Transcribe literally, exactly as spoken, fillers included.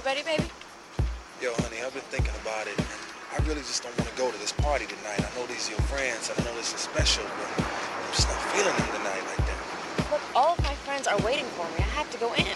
You ready, baby? Yo, honey, I've been thinking about it, and I really just don't want to go to this party tonight. I know these are your friends, and I know this is special, but I'm just not feeling them tonight like that. Look, all of my friends are waiting for me. I have to go in.